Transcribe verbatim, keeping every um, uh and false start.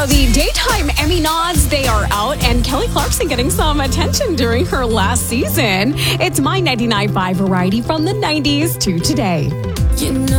So the daytime Emmy nods, they are out, and Kelly Clarkson getting some attention during her last season. It's My ninety-nine point five Variety from the nineties to today. You know